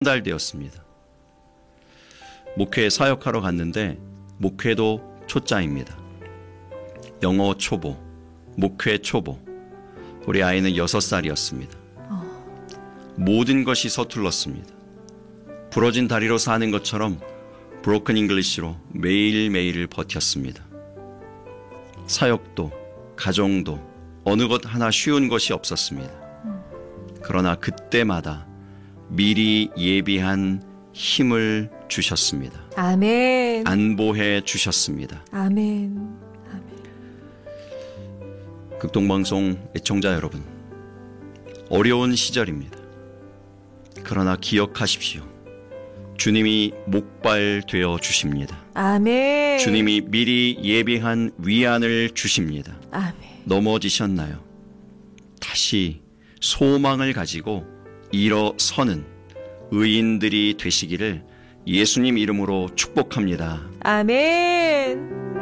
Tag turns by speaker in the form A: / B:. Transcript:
A: 달되었습니다. 목회 사역하러 갔는데 목회도 초짜입니다. 영어 초보, 목회 초보. 우리 아이는 6살이었습니다. 모든 것이 서툴렀습니다. 부러진 다리로 사는 것처럼 브로큰 잉글리시로 매일매일을 버텼습니다. 사역도 가정도 어느 것 하나 쉬운 것이 없었습니다. 그러나 그때마다 미리 예비한 힘을 주셨습니다.
B: 아멘.
A: 안보해 주셨습니다.
B: 아멘. 아멘.
A: 극동방송 애청자 여러분, 어려운 시절입니다. 그러나 기억하십시오. 주님이 목발 되어 주십니다.
B: 아멘.
A: 주님이 미리 예비한 위안을 주십니다.
B: 아멘.
A: 넘어지셨나요? 다시 소망을 가지고 일어서는 의인들이 되시기를 예수님 이름으로 축복합니다.
B: 아멘.